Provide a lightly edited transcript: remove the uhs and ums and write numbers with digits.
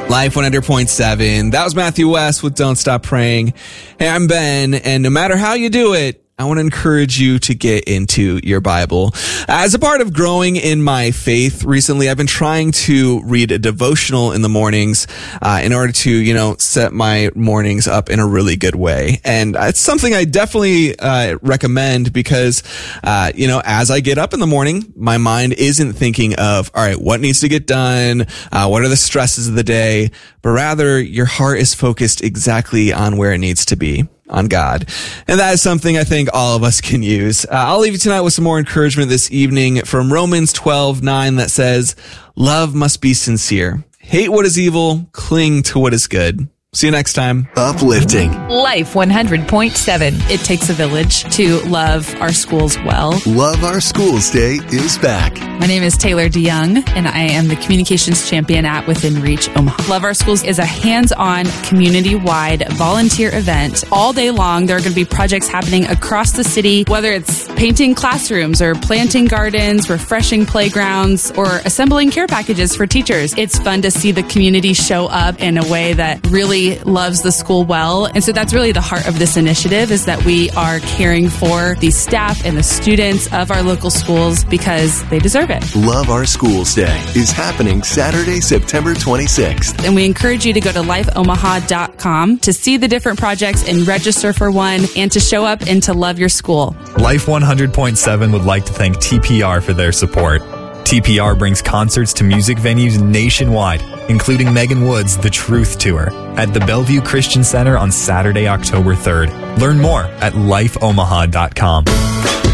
Life 100.7. That was Matthew West with Don't Stop Praying. Hey, I'm Ben, and no matter how you do it, I want to encourage you to get into your Bible. As a part of growing in my faith recently, I've been trying to read a devotional in the mornings in order to, set my mornings up in a really good way. And it's something I definitely recommend because, as I get up in the morning, my mind isn't thinking of, all right, what needs to get done? What are the stresses of the day? But rather, your heart is focused exactly on where it needs to be. On God. And that is something I think all of us can use. I'll leave you tonight with some more encouragement this evening from Romans 12:9 that says, love must be sincere. Hate what is evil, cling to what is good. See you next time. Uplifting. Life 100.7. It takes a village to love our schools well. Love Our Schools Day is back. My name is Taylor DeYoung, and I am the Communications Champion at Within Reach Omaha. Love Our Schools is a hands-on, community-wide volunteer event. All day long, there are going to be projects happening across the city, whether it's painting classrooms or planting gardens, refreshing playgrounds, or assembling care packages for teachers. It's fun to see the community show up in a way that really loves the school well. And so that's really the heart of this initiative, is that we are caring for the staff and the students of our local schools because they deserve it. Love Our Schools Day is happening Saturday, September 26th. And we encourage you to go to lifeomaha.com to see the different projects and register for one and to show up and to love your school. Life 100.7 would like to thank TPR for their support. TPR brings concerts to music venues nationwide, including Megan Wood's The Truth Tour at the Bellevue Christian Center on Saturday, October 3rd. Learn more at lifeomaha.com.